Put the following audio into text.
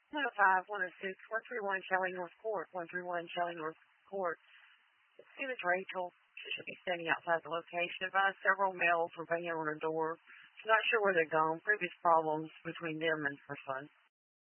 105, 106, 131 Shelley North Court, 131 Shelley North Court. As soon as Rachel, she should be standing outside the location. Advised several males were banging on her door. She's not sure where they're gone. Previous problems between them and her son.